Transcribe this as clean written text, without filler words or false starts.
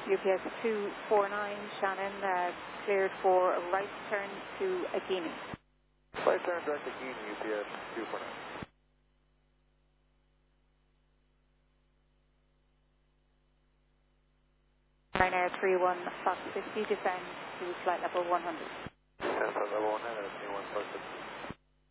UPS 249, Shannon, cleared for a right turn to Agini. Right turn direct to Agini, UPS 249. Ryanair 31 Fox 50, descend to flight level 100. Flight level 100, 31 Fox 50.